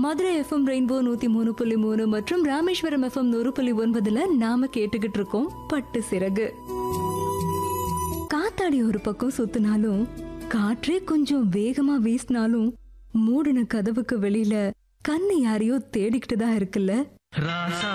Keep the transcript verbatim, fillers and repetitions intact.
Madurai FM rainbow நூத்தி மூணு புள்ளி மூணு மற்றும் ராமேஸ்வரம் எஃப்எம் நூறு புள்ளி ஒன்பதுல நாம கேட்டுக்கிட்டு இருக்கோம் பட்டு சிறகு. காத்தாடி ஒரு பக்கம் சுத்தினாலும் காற்றே கொஞ்சம் வேகமா வீசினாலும் மூடின கதவுக்கு வெளியில கண்ணு யாரையோ தேடிக்கிட்டு தான் இருக்குல்ல.